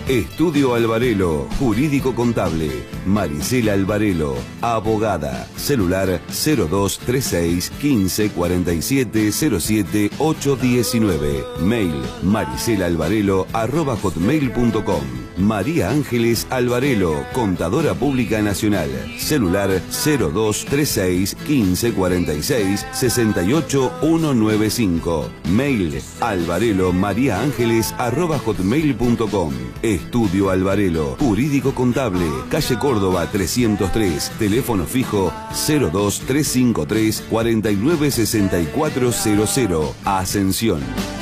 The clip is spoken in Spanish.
Estudio Alvarelo, jurídico contable. Marisela Alvarelo, abogada. Celular 0236 15 47 07 819. Mail mariselaalvarelo@hotmail.com. María Ángeles Alvarelo, contadora pública nacional. Celular 0236 15 46 68 195. Mail alvarelomariaangeles@hotmail.com. Estudio Alvarelo, jurídico contable, calle Córdoba 303, teléfono fijo 02353 496400, Ascensión.